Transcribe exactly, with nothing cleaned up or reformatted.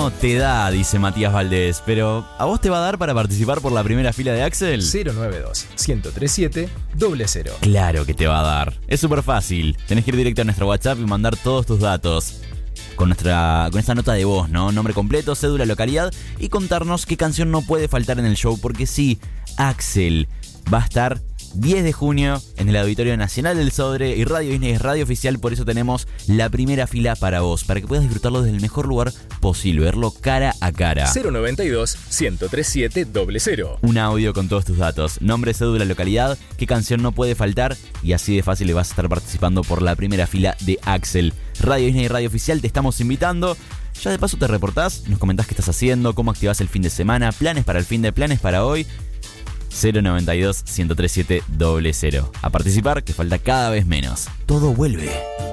no te da, dice Matías Valdés, pero ¿a vos te va a dar para participar por la primera fila de Axel? cero nueve dos, uno cero tres siete, cero cero. Claro que te va a dar. Es súper fácil. Tenés que ir directo a nuestro WhatsApp y mandar todos tus datos. Con nuestra con esta nota de voz, ¿no? Nombre completo, cédula, localidad y contarnos qué canción no puede faltar en el show. Porque sí, Axel va a estar diez de junio en el Auditorio Nacional del Sodre y Radio Disney es radio oficial, por eso tenemos la primera fila para vos, para que puedas disfrutarlo desde el mejor lugar posible, verlo cara a cara. cero nueve dos, uno tres siete, cero cero. Un audio con todos tus datos, nombre, cédula, localidad, qué canción no puede faltar y así de fácil le vas a estar participando por la primera fila de Axel. Radio Disney y radio oficial, te estamos invitando. Ya de paso te reportás, nos comentás qué estás haciendo, cómo activás el fin de semana, planes para el fin de planes para hoy. cero nueve dos, uno tres siete, cero cero. A participar, que falta cada vez menos. Todo vuelve.